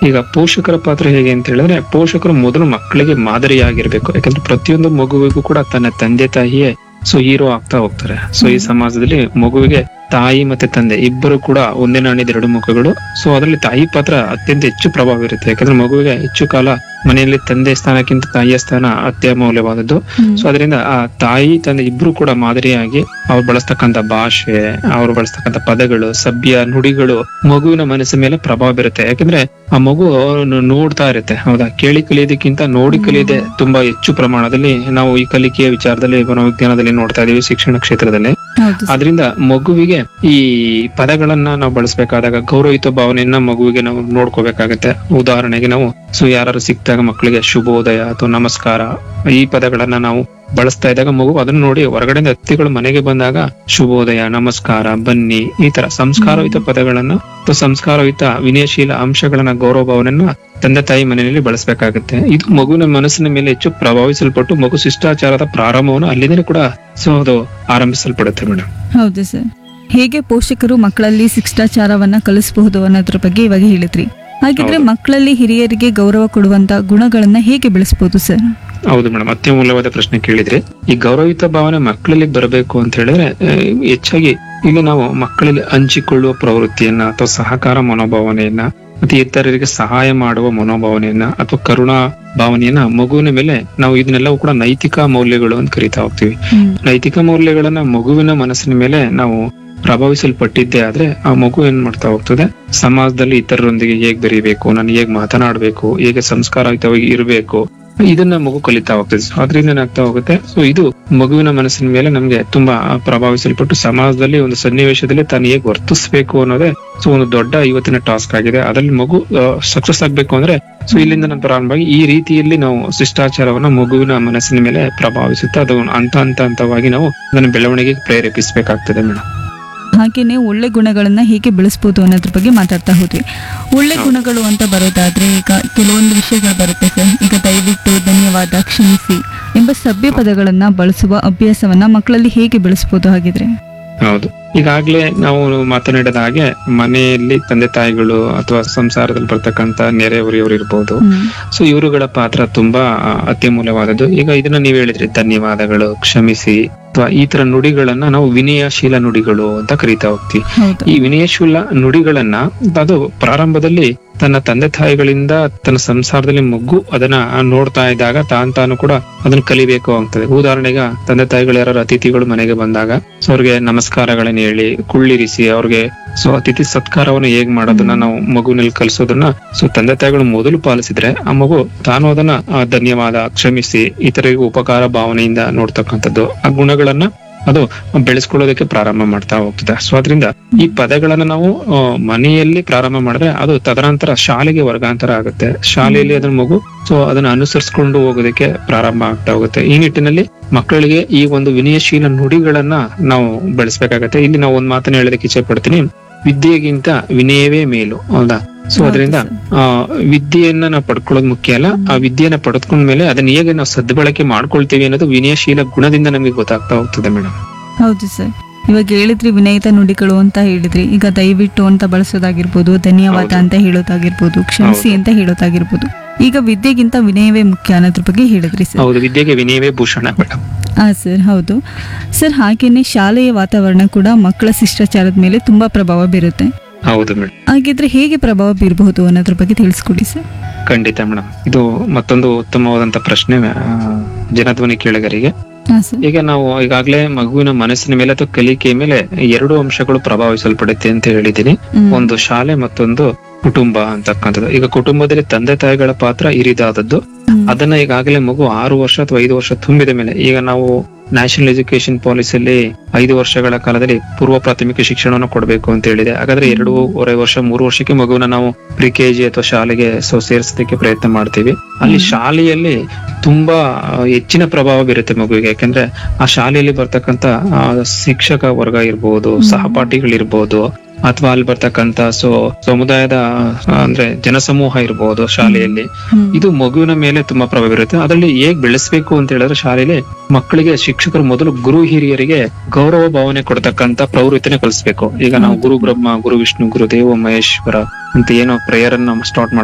ಈಗ ಪೋಷಕರ ಪಾತ್ರ ಹೇಗೆ ಅಂತ ಹೇಳಿದ್ರೆ, ಪೋಷಕರು ಮೊದಲು ಮಕ್ಕಳಿಗೆ ಮಾದರಿಯಾಗಿರ್ಬೇಕು. ಯಾಕಂದ್ರೆ ಪ್ರತಿಯೊಂದು ಮಗುವಿಗೂ ಕೂಡ ತನ್ನ ತಂದೆ ತಾಯಿಯೇ ಹೀರೋ ಆಗ್ತಾ ಹೋಗ್ತಾರೆ. ಈ ಸಮಾಜದಲ್ಲಿ ಮಗುವಿಗೆ ತಾಯಿ ಮತ್ತೆ ತಂದೆ ಇಬ್ಬರು ಕೂಡ ಒಂದೇ ನಾಣ್ಯದ ಎರಡು ಮುಖಗಳು. ಅದರಲ್ಲಿ ತಾಯಿ ಪಾತ್ರ ಅತ್ಯಂತ ಹೆಚ್ಚು ಪ್ರಭಾವ ಇರುತ್ತೆ. ಯಾಕಂದ್ರೆ ಮಗುವಿಗೆ ಹೆಚ್ಚು ಕಾಲ ಮನೆಯಲ್ಲಿ ತಂದೆ ಸ್ಥಾನಕ್ಕಿಂತ ತಾಯಿಯ ಸ್ಥಾನ ಅತ್ಯಮೂಲ್ಯವಾದದ್ದು. ಅದರಿಂದ ಆ ತಾಯಿ ತಂದೆ ಇಬ್ರು ಕೂಡ ಮಾದರಿಯಾಗಿ ಅವ್ರು ಬಳಸ್ತಕ್ಕಂಥ ಭಾಷೆ, ಅವ್ರು ಬಳಸ್ತಕ್ಕಂಥ ಪದಗಳು, ಸಭ್ಯ ನುಡಿಗಳು ಮಗುವಿನ ಮನಸ್ಸಿನ ಮೇಲೆ ಪ್ರಭಾವ ಬೀರುತ್ತೆ. ಯಾಕಂದ್ರೆ ಆ ಮಗು ನೋಡ್ತಾ ಇರುತ್ತೆ, ಹೌದಾ? ಕೇಳಿ ಕಲಿಯೋದಕ್ಕಿಂತ ನೋಡಿ ಕಲಿಯೋದೇ ತುಂಬಾ ಹೆಚ್ಚು ಪ್ರಮಾಣದಲ್ಲಿ ನಾವು ಈ ಕಲಿಕೆಯ ವಿಚಾರದಲ್ಲಿ ಮನೋವಿಜ್ಞಾನದಲ್ಲಿ ನೋಡ್ತಾ ಇದೀವಿ, ಶಿಕ್ಷಣ ಕ್ಷೇತ್ರದಲ್ಲಿ. ಅದರಿಂದ ಮಗುವಿಗೆ ಈ ಪದಗಳನ್ನ ನಾವು ಬಳಸಬೇಕಾದಾಗ ಗೌರವಯುತ ಭಾವನೆಯನ್ನ ಮಗುವಿಗೆ ನಾವು ನೋಡ್ಕೋಬೇಕಾಗತ್ತೆ. ಉದಾಹರಣೆಗೆ ನಾವು ಯಾರು ಸಿಕ್ತಾಗ ಮಕ್ಕಳಿಗೆ ಶುಭೋದಯ ಅಥವಾ ನಮಸ್ಕಾರ ಈ ಪದಗಳನ್ನ ನಾವು ಬಳಸ್ತಾ ಇದ್ದಾಗ ಮಗು ಅದನ್ನ ನೋಡಿ ಹೊರಗಡೆಯಿಂದ ವ್ಯಕ್ತಿಗಳು ಮನೆಗೆ ಬಂದಾಗ ಶುಭೋದಯ, ನಮಸ್ಕಾರ, ಬನ್ನಿ ಈ ತರ ಸಂಸ್ಕಾರಯುತ ಪದಗಳನ್ನ ಅಥವಾ ಸಂಸ್ಕಾರಯುತ ವಿನಯಶೀಲ ಅಂಶಗಳನ್ನ, ಗೌರವ ಭಾವನೆಯನ್ನ ತಂದೆ ತಾಯಿ ಮನೆಯಲ್ಲಿ ಬಳಸಬೇಕಾಗುತ್ತೆ. ಇದು ಮಗುವಿನ ಮನಸ್ಸಿನ ಮೇಲೆ ಹೆಚ್ಚು ಪ್ರಭಾವಿಸಲ್ಪಟ್ಟು ಮಗು ಶಿಷ್ಟಾಚಾರದ ಪ್ರಾರಂಭವನ್ನು ಅಲ್ಲಿಂದಲೇ ಕೂಡ ಅದು ಆರಂಭಿಸಲ್ಪಡುತ್ತೆ ಮೇಡಮ್. ಹೌದು ಸರ್. ಹೇಗೆ ಪೋಷಕರು ಮಕ್ಕಳಲ್ಲಿ ಶಿಷ್ಟಾಚಾರವನ್ನ ಕಲಿಸಬಹುದು ಅನ್ನೋದ್ರ ಬಗ್ಗೆ ಇವಾಗ ಹೇಳಿದ್ರಿ. ಹಾಗಿದ್ರೆ ಮಕ್ಕಳಲ್ಲಿ ಹಿರಿಯರಿಗೆ ಗೌರವ ಕೊಡುವಂತ ಗುಣಗಳನ್ನ ಹೇಗೆ ಬೆಳೆಸಬಹುದು ಸರ್? ಹೌದು ಮೇಡಮ್, ಅತ್ಯಮೂಲ್ಯವಾದ ಪ್ರಶ್ನೆ ಕೇಳಿದ್ರೆ. ಈ ಗೌರವಯುತ ಭಾವನೆ ಮಕ್ಕಳಲ್ಲಿ ಬರಬೇಕು ಅಂತ ಹೇಳಿದ್ರೆ ಹೆಚ್ಚಾಗಿ ಈಗ ನಾವು ಮಕ್ಕಳಲ್ಲಿ ಹಂಚಿಕೊಳ್ಳುವ ಪ್ರವೃತ್ತಿಯನ್ನ ಅಥವಾ ಸಹಕಾರ ಮನೋಭಾವನೆಯನ್ನ ಮತ್ತೆ ಇತರರಿಗೆ ಸಹಾಯ ಮಾಡುವ ಮನೋಭಾವನೆಯನ್ನ ಅಥವಾ ಕರುಣಾ ಭಾವನೆಯನ್ನ ಮಗುವಿನ ಮೇಲೆ ನಾವು ಇದನ್ನೆಲ್ಲವೂ ಕೂಡ ನೈತಿಕ ಮೌಲ್ಯಗಳು ಅಂತ ಕರಿತಾ ಹೋಗ್ತೀವಿ. ನೈತಿಕ ಮೌಲ್ಯಗಳನ್ನ ಮಗುವಿನ ಮನಸ್ಸಿನ ಮೇಲೆ ನಾವು ಪ್ರಭಾವಿಸಲ್ಪಟ್ಟಿದ್ದೆ ಆದ್ರೆ ಆ ಮಗು ಏನ್ ಮಾಡ್ತಾ ಹೋಗ್ತದೆ, ಸಮಾಜದಲ್ಲಿ ಇತರರೊಂದಿಗೆ ಹೇಗ್ ಬೆರೀಬೇಕು, ನಾನು ಹೇಗ್ ಮಾತನಾಡ್ಬೇಕು, ಹೇಗೆ ಸಂಸ್ಕಾರಯುತವಾಗಿ ಇರಬೇಕು, ಇದನ್ನ ಮಗು ಕಲಿತಾ ಹೋಗ್ತದೆ. ಅದ್ರಿಂದ ಏನಾಗ್ತಾ ಹೋಗುತ್ತೆ, ಇದು ಮಗುವಿನ ಮನಸ್ಸಿನ ಮೇಲೆ ನಮ್ಗೆ ತುಂಬಾ ಪ್ರಭಾವಿಸಲ್ಪಟ್ಟು ಸಮಾಜದಲ್ಲಿ ಒಂದು ಸನ್ನಿವೇಶದಲ್ಲಿ ತಾನು ಹೇಗ್ ವರ್ತಿಸ್ಬೇಕು ಅನ್ನೋದೇ ಒಂದು ದೊಡ್ಡ ಇವತ್ತಿನ ಟಾಸ್ಕ್ ಆಗಿದೆ. ಅದ್ರಲ್ಲಿ ಮಗು ಸಕ್ಸಸ್ ಆಗ್ಬೇಕು ಅಂದ್ರೆ ಇಲ್ಲಿಂದ ನಾನು ಪ್ರಾರಂಭವಾಗಿ ಈ ರೀತಿಯಲ್ಲಿ ನಾವು ಶಿಷ್ಟಾಚಾರವನ್ನ ಮಗುವಿನ ಮನಸ್ಸಿನ ಮೇಲೆ ಪ್ರಭಾವಿಸುತ್ತೆ. ಅದು ಹಂತವಾಗಿ ನಾವು ಅದನ್ನ ಬೆಳವಣಿಗೆಗೆ ಪ್ರೇರೇಪಿಸಬೇಕಾಗ್ತದೆ ಮೇಡಮ್. ಹಾಗೇನೆ ಒಳ್ಳೆ ಗುಣಗಳನ್ನ ಹೇಗೆ ಬೆಳೆಸಬಹುದು ಅನ್ನೋದ್ರ ಬಗ್ಗೆ ಮಾತಾಡ್ತಾ ಹೋದ್ವಿ. ಒಳ್ಳೆ ಗುಣಗಳು ಅಂತ ಬರೋದಾದ್ರೆ ಈಗ ಕೆಲವೊಂದು ವಿಷಯಗಳು ಬರುತ್ತೆ ಸರ್. ಈಗ ದಯವಿಟ್ಟು, ಧನ್ಯವಾದ, ಕ್ಷಮಿಸಿ ಎಂಬ ಸಭ್ಯ ಪದಗಳನ್ನ ಬಳಸುವ ಅಭ್ಯಾಸವನ್ನ ಮಕ್ಕಳಲ್ಲಿ ಹೇಗೆ ಬೆಳೆಸಬಹುದು ಹಾಗಿದ್ರೆ? ಹೌದು, ಈಗಾಗ್ಲೇ ನಾವು ಮಾತನಾಡಿದ ಹಾಗೆ ಮನೆಯಲ್ಲಿ ತಂದೆ ತಾಯಿಗಳು ಅಥವಾ ಸಂಸಾರದಲ್ಲಿ ಬರ್ತಕ್ಕಂತ ನೆರೆಹೊರೆಯವರು ಇರ್ಬೋದು. ಇವರುಗಳ ಪಾತ್ರ ತುಂಬಾ ಅತ್ಯಮೂಲ್ಯವಾದದ್ದು. ಈಗ ಇದನ್ನ ನೀವ್ ಹೇಳಿದ್ರಿ, ಧನ್ಯವಾದಗಳು, ಕ್ಷಮಿಸಿ ಅಥವಾ ಈ ತರ ನುಡಿಗಳನ್ನ ನಾವು ವಿನಯಶೀಲ ನುಡಿಗಳು ಅಂತ ಕರಿತಾ ಹೋಗ್ತೀವಿ. ಈ ವಿನಯಶೀಲ ನುಡಿಗಳನ್ನ ಅದು ಪ್ರಾರಂಭದಲ್ಲಿ ತನ್ನ ತಂದೆ ತಾಯಿಗಳಿಂದ ತನ್ನ ಸಂಸಾರದಲ್ಲಿ ಮಗು ಅದನ್ನ ನೋಡ್ತಾ ಇದ್ದಾಗ ತಾನು ಕೂಡ ಅದನ್ನ ಕಲಿಬೇಕು ಆಗ್ತದೆ. ಉದಾಹರಣೆಗೆ ತಂದೆ ತಾಯಿಗಳು ಯಾರು ಅತಿಥಿಗಳು ಮನೆಗೆ ಬಂದಾಗ ಅವ್ರಿಗೆ ನಮಸ್ಕಾರಗಳನ್ನ ಹೇಳಿ ಕುಳ್ಳಿರಿಸಿ ಅವ್ರಿಗೆ ಅತಿಥಿ ಸತ್ಕಾರವನ್ನು ಹೇಗ್ ಮಾಡೋದನ್ನ ನಾವು ಮಗುವಿನಲ್ಲಿ ಕಲಿಸೋದನ್ನ ತಂದೆ ತಾಯಿಗಳು ಮೊದಲು ಪಾಲಿಸಿದ್ರೆ ಆ ಮಗು ತಾನು ಅದನ್ನ ಧನ್ಯವಾದ, ಕ್ಷಮಿಸಿ ಇತರರಿಗೆ ಉಪಕಾರ ಭಾವನೆಯಿಂದ ನೋಡ್ತಕ್ಕಂಥದ್ದು, ಆ ಗುಣಗಳನ್ನ ಅದು ಬೆಳೆಸ್ಕೊಳ್ಳೋದಕ್ಕೆ ಪ್ರಾರಂಭ ಮಾಡ್ತಾ ಹೋಗ್ತದೆ. ಅದರಿಂದ ಈ ಪದಗಳನ್ನ ನಾವು ಮನೆಯಲ್ಲಿ ಪ್ರಾರಂಭ ಮಾಡಿದ್ರೆ ಅದು ತದನಂತರ ಶಾಲೆಗೆ ವರ್ಗಾಂತರ ಆಗುತ್ತೆ. ಶಾಲೆಯಲ್ಲಿ ಅದನ್ನ ಮಗು ಅದನ್ನ ಅನುಸರಿಸ್ಕೊಂಡು ಹೋಗೋದಕ್ಕೆ ಪ್ರಾರಂಭ ಆಗ್ತಾ ಹೋಗುತ್ತೆ. ಈ ನಿಟ್ಟಿನಲ್ಲಿ ಮಕ್ಕಳಿಗೆ ಈ ಒಂದು ವಿನಯಶೀಲ ನುಡಿಗಳನ್ನ ನಾವು ಬೆಳೆಸ್ಬೇಕಾಗತ್ತೆ. ಇಲ್ಲಿ ನಾವು ಒಂದ್ ಮಾತನ್ನ ಹೇಳೋದಕ್ಕೆ ಇಚ್ಛೆ ಪಡ್ತೀನಿ, ವಿದ್ಯೆಗಿಂತ ವಿನಯವೇ ಮೇಲು, ಹೌದಾ? ಅದರಿಂದ ವಿದ್ಯೆಯನ್ನ ನಾವು ಪಡ್ಕೊಳ್ಳೋದು ಮುಖ್ಯ ಅಲ್ಲ, ಆ ವಿದ್ಯೆಯನ್ನ ಪಡೆದ್ಕೊಂಡ್ಮೇಲೆ ಅದನ್ನ ಹೇಗೆ ನಾವು ಸದ್ಬಳಕೆ ಮಾಡ್ಕೊಳ್ತೀವಿ ಅನ್ನೋದು ವಿನಯಶೀಲ ಗುಣದಿಂದ ನಮಗೆ ಗೊತ್ತಾಗ್ತಾ ಹೋಗ್ತದೆ ಮೇಡಮ್. ಹೌದು ಸರ್. ಇವಾಗ ಹೇಳಿದ್ರಿ ವಿನಯಿತ ನುಡಿಗಳು ಅಂತ ಹೇಳಿದ್ರಿ. ಈಗ ದಯವಿಟ್ಟು ಅಂತ ಬಳಸೋದಾಗಿರ್ಬೋದು, ಧನ್ಯವಾದ ಅಂತ ಹೇಳೋದಾಗಿರ್ಬೋದು, ಕ್ಷಮಿಸಿ ಅಂತ ಹೇಳೋದಾಗಿರ್ಬೋದು. ಈಗ ವಿದ್ಯೆಗಿಂತ ವಿನಯವೇ ಮುಖ್ಯ ಅನ್ನೋದ್ರ ಬಗ್ಗೆ ಹೇಳಿದ್ರಿ ಸರ್. ಹೌದು, ವಿದ್ಯೆಗೆ ವಿನಯವೇ ಭೂಷಣ ಮೇಡಮ್. ಸರ್, ಹೌದು ಸರ್. ಹಾಗೇನೆ ಶಾಲೆಯ ವಾತಾವರಣ ಕೂಡ ಮಕ್ಕಳ ಶಿಷ್ಟಾಚಾರದ ಮೇಲೆ ತುಂಬಾ ಪ್ರಭಾವ ಬೀರುತ್ತೆ. ಹೌದು ಮೇಡಮ್. ಹಾಗಿದ್ರೆ ಹೇಗೆ ಪ್ರಭಾವ ಬೀರಬಹುದು ಅನ್ನೋದ್ರ ಬಗ್ಗೆ ತಿಳಿಸ್ಕೊಡಿ ಸರ್. ಖಂಡಿತ ಮೇಡಮ್, ಇದು ಮತ್ತೊಂದು ಉತ್ತಮವಾದಂತ ಪ್ರಶ್ನೆ ಜನಧ್ವನಿ ಕೇಳುಗರಿಗೆ. ಈಗ ನಾವು ಈಗಾಗ್ಲೇ ಮಗುವಿನ ಮನಸ್ಸಿನ ಮೇಲೆ ಅಥವಾ ಕಲಿಕೆಯ ಮೇಲೆ 2 ಅಂಶಗಳು ಪ್ರಭಾವಿಸಲ್ಪಡುತ್ತೆ ಅಂತ ಹೇಳಿದೀನಿ. ಒಂದು ಶಾಲೆ, ಮತ್ತೊಂದು ಕುಟುಂಬ ಅಂತಕ್ಕಂಥದ್ದು. ಈಗ ಕುಟುಂಬದಲ್ಲಿ ತಂದೆ ತಾಯಿಗಳ ಪಾತ್ರ ಹಿರಿದಾದದ್ದು. ಅದನ್ನ ಈಗಾಗಲೇ ಮಗು 6 ವರ್ಷ ಅಥವಾ 5 ವರ್ಷ ತುಂಬಿದ ಮೇಲೆ, ಈಗ ನಾವು ನ್ಯಾಷನಲ್ ಎಜುಕೇಶನ್ ಪಾಲಿಸಿಯಲ್ಲಿ 5 ವರ್ಷಗಳ ಕಾಲದಲ್ಲಿ ಪೂರ್ವ ಪ್ರಾಥಮಿಕ ಶಿಕ್ಷಣವನ್ನು ಕೊಡಬೇಕು ಅಂತ ಹೇಳಿದೆ. ಹಾಗಾದ್ರೆ 2.5 ವರ್ಷ 3 ವರ್ಷಕ್ಕೆ ಮಗುವನ್ನ ನಾವು ಪ್ರಿ ಕೆಜಿ ಅಥವಾ ಶಾಲೆಗೆ ಸೇರಿಸೋದಕ್ಕೆ ಪ್ರಯತ್ನ ಮಾಡ್ತೀವಿ. ಅಲ್ಲಿ ಶಾಲೆಯಲ್ಲಿ ತುಂಬಾ ಹೆಚ್ಚಿನ ಪ್ರಭಾವ ಬೀರುತ್ತೆ ಮಗುವಿಗೆ. ಯಾಕಂದ್ರೆ ಆ ಶಾಲೆಯಲ್ಲಿ ಬರ್ತಕ್ಕಂತ ಶಿಕ್ಷಕ ವರ್ಗ ಇರ್ಬೋದು, ಸಹಪಾಠಿಗಳಿರ್ಬೋದು, ಅಥವಾ ಅಲ್ಲಿ ಬರ್ತಕ್ಕಂತ ಸಮುದಾಯದ ಅಂದ್ರೆ ಜನಸಮೂಹ ಇರ್ಬೋದು ಶಾಲೆಯಲ್ಲಿ, ಇದು ಮಗುವಿನ ಮೇಲೆ ತುಂಬಾ ಪ್ರಭಾವ ಬೀರುತ್ತೆ. ಅದರಲ್ಲಿ ಹೇಗ್ ಬೆಳೆಸ್ಬೇಕು ಅಂತ ಹೇಳಿದ್ರೆ, ಶಾಲೆಯಲ್ಲಿ ಮಕ್ಕಳಿಗೆ ಶಿಕ್ಷಕರು ಮೊದಲು ಗುರು ಹಿರಿಯರಿಗೆ ಗೌರವ ಭಾವನೆ ಕೊಡ್ತಕ್ಕಂತ ಪ್ರವೃತ್ತಿನೇ ಕಲಿಸ್ಬೇಕು. ಈಗ ನಾವು ಗುರು ಬ್ರಹ್ಮ, ಗುರು ವಿಷ್ಣು, ಗುರು ದೇವ ಮಹೇಶ್ವರ ಅಂತ ಏನೋ ಪ್ರೇಯರ್ ಅನ್ನ ಸ್ಟಾರ್ಟ್